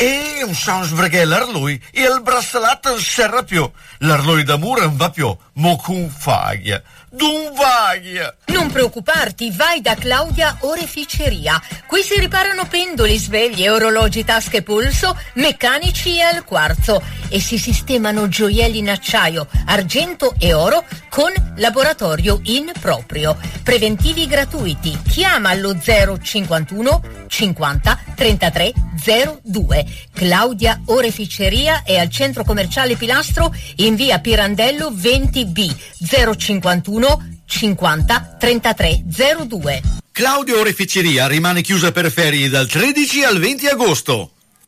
E non sa perché l'arloi e il braccialetto non serve più. L'arloi d'amore non va più, mo con faglia. D'un vaglia. Non preoccuparti, vai da Claudia Oreficeria. Qui si riparano pendoli, sveglie, orologi, tasche, polso, meccanici e al quarzo. E si sistemano gioielli in acciaio, argento e oro con laboratorio in proprio. Preventivi gratuiti. Chiama allo 051 50 33 02. Claudia Oreficeria è al centro commerciale Pilastro in via Pirandello 20B 051 50 33 02. Claudia Oreficeria rimane chiusa per ferie dal 13 al 20 agosto.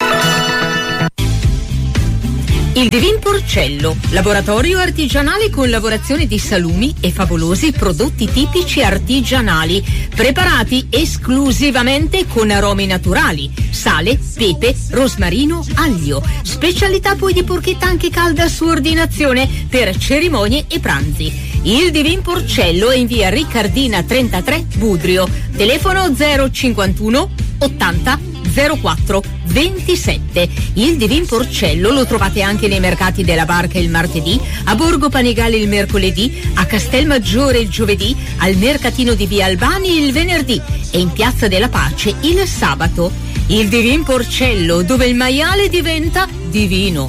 Il Divin Porcello, laboratorio artigianale con lavorazione di salumi e favolosi prodotti tipici artigianali, preparati esclusivamente con aromi naturali, sale, pepe, rosmarino, aglio. Specialità poi di porchetta anche calda su ordinazione per cerimonie e pranzi. Il Divin Porcello è in via Riccardina 33 Budrio, telefono 051 80 04 27. Il Divin Porcello lo trovate anche nei mercati della Barca il martedì, a Borgo Panigale il mercoledì, a Castelmaggiore il giovedì, al mercatino di via Albani il venerdì e in Piazza della Pace il sabato. Il Divin Porcello, dove il maiale diventa divino.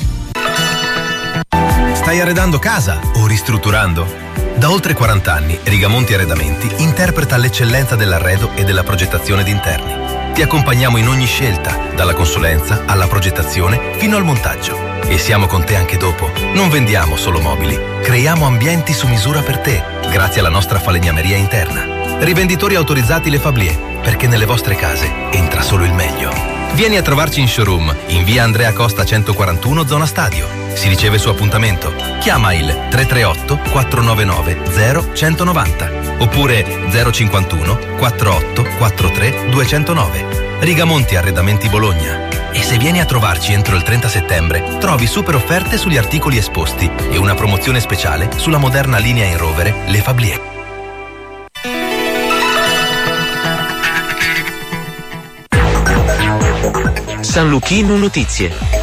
Stai arredando casa o ristrutturando? Da oltre 40 anni Rigamonti Arredamenti interpreta l'eccellenza dell'arredo e della progettazione d'interni. Ti accompagniamo in ogni scelta, dalla consulenza alla progettazione fino al montaggio. E siamo con te anche dopo. Non vendiamo solo mobili, creiamo ambienti su misura per te, grazie alla nostra falegnameria interna. Rivenditori autorizzati Le Fablier, perché nelle vostre case entra solo il meglio. Vieni a trovarci in showroom, in via Andrea Costa 141, zona Stadio. Si riceve su appuntamento. Chiama il 338 499 0190 oppure 051 48 43 209. Rigamonti Arredamenti Bologna. E se vieni a trovarci entro il 30 settembre, trovi super offerte sugli articoli esposti e una promozione speciale sulla moderna linea in rovere Le Fablier. San Luchino Notizie.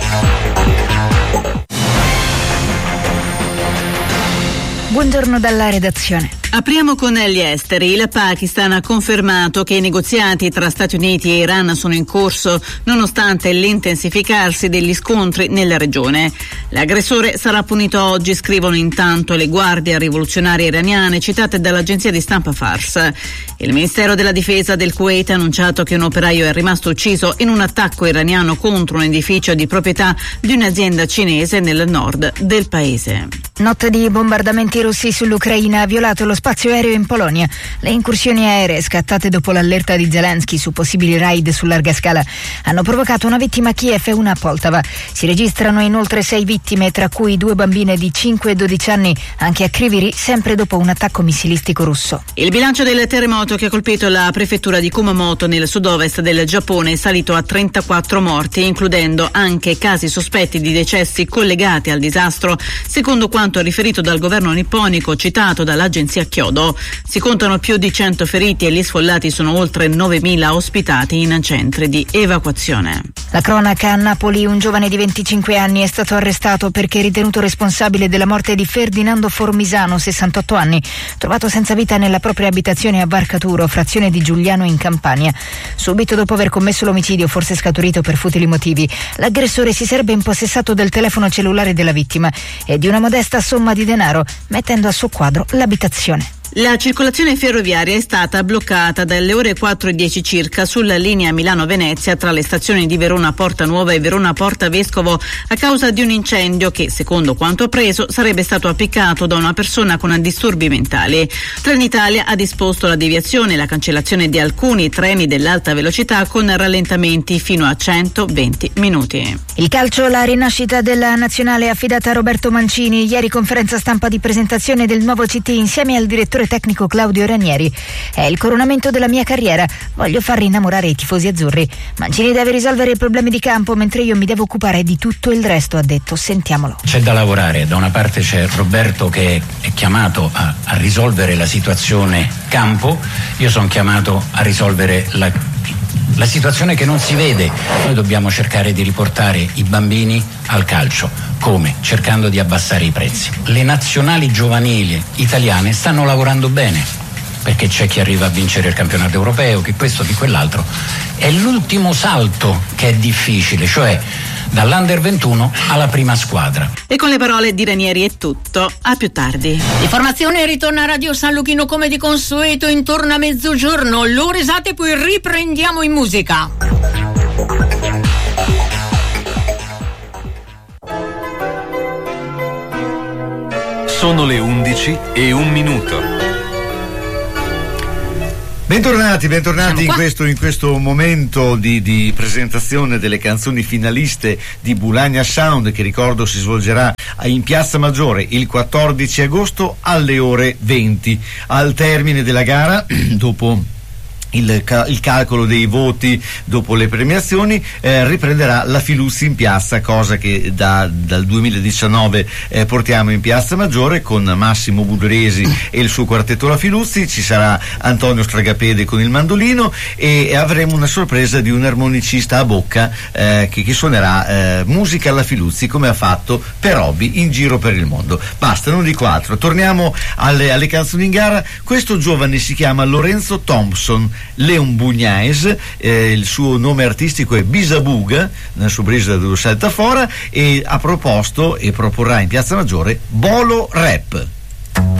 Buongiorno dalla redazione. Apriamo con gli esteri. Il Pakistan ha confermato che i negoziati tra Stati Uniti e Iran sono in corso nonostante l'intensificarsi degli scontri nella regione. L'aggressore sarà punito oggi, scrivono intanto le guardie rivoluzionarie iraniane citate dall'agenzia di stampa Fars. Il Ministero della Difesa del Kuwait ha annunciato che un operaio è rimasto ucciso in un attacco iraniano contro un edificio di proprietà di un'azienda cinese nel nord del paese. Notte di bombardamenti russi sull'Ucraina ha violato lo spazio aereo in Polonia. Le incursioni aeree, scattate dopo l'allerta di Zelensky su possibili raid su larga scala, hanno provocato una vittima a Kiev e una a Poltava. Si registrano inoltre 6 vittime, tra cui 2 bambine di 5 e 12 anni, anche a Kryvyi, sempre dopo un attacco missilistico russo. Il bilancio del terremoto che ha colpito la prefettura di Kumamoto nel sud-ovest del Giappone è salito a 34 morti, includendo anche casi sospetti di decessi collegati al disastro, secondo quanto riferito dal governo nipponico citato dall'agenzia Kyodo. Si contano più di 100 feriti e gli sfollati sono oltre 9.000 ospitati in centri di evacuazione. La cronaca a Napoli: un giovane di 25 anni è stato arrestato perché è ritenuto responsabile della morte di Ferdinando Formisano, 68 anni, trovato senza vita nella propria abitazione a Barcaturo, frazione di Giuliano in Campania. Subito dopo aver commesso l'omicidio, forse scaturito per futili motivi, l'aggressore si sarebbe impossessato del telefono cellulare della vittima e di una modesta somma di denaro, mettendo a suo quadro l'abitazione. La circolazione ferroviaria è stata bloccata dalle ore 4:10 circa sulla linea Milano-Venezia tra le stazioni di Verona Porta Nuova e Verona Porta Vescovo a causa di un incendio che, secondo quanto appreso, sarebbe stato appiccato da una persona con disturbi mentali. Trenitalia ha disposto la deviazione e la cancellazione di alcuni treni dell'alta velocità con rallentamenti fino a 120 minuti. Il calcio, la rinascita della nazionale affidata a Roberto Mancini. Ieri conferenza stampa di presentazione del nuovo CT insieme al direttore tecnico Claudio Ranieri. È il coronamento della mia carriera, voglio far innamorare i tifosi azzurri. Mancini deve risolvere i problemi di campo mentre io mi devo occupare di tutto il resto, ha detto. Sentiamolo. C'è da lavorare, da una parte c'è Roberto che è chiamato a risolvere la situazione campo, io sono chiamato a risolvere La situazione che non si vede, noi dobbiamo cercare di riportare i bambini al calcio. Come? Cercando di abbassare i prezzi. Le nazionali giovanili italiane stanno lavorando bene, perché c'è chi arriva a vincere il campionato europeo, chi questo, chi quell'altro. È l'ultimo salto che è difficile, cioè dall'Under 21 alla prima squadra. E con le parole di Ranieri è tutto, a più tardi. L'informazione ritorna a Radio San Luchino come di consueto intorno a mezzogiorno, l'ora esatta e poi riprendiamo in musica. Sono le 11:01. Bentornati in questo momento di presentazione delle canzoni finaliste di Bulagna Sound, che ricordo si svolgerà in Piazza Maggiore il 14 agosto alle ore 20. Al termine della gara, dopo il calcolo dei voti, dopo le premiazioni, riprenderà la Filuzzi in piazza, cosa che dal 2019 portiamo in Piazza Maggiore con Massimo Budresi e il suo quartetto La Filuzzi. Ci sarà Antonio Stragapede con il mandolino e avremo una sorpresa di un armonicista a bocca che suonerà musica alla Filuzzi, come ha fatto per hobby in giro per il mondo. Basta, non dico altro, torniamo alle canzoni in gara. Questo giovane si chiama Lorenzo Thompson Leon Bugnais, il suo nome artistico è Bisabuga, nel suo brisa dello Saltafora, e ha proposto e proporrà in Piazza Maggiore Bolo Rap.